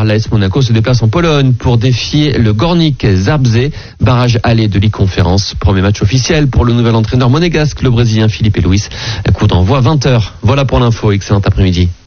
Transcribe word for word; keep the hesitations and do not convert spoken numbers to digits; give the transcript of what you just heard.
l'A S Monaco se déplace en Pologne pour défier le Górnik Zabrze, barrage aller de Ligue Conférence. Premier match officiel pour le nouvel entraîneur monégasque, le Brésilien Filipe Luis. Coup d'envoi vingt heures. Voilà pour l'info, excellent après-midi.